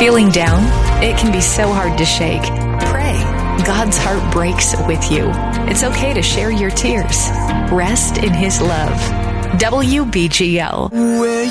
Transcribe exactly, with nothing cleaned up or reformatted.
Feeling down? It can be so hard to shake. Pray. God's heart breaks with you. It's okay to share your tears. Rest in His love. W B G L. Where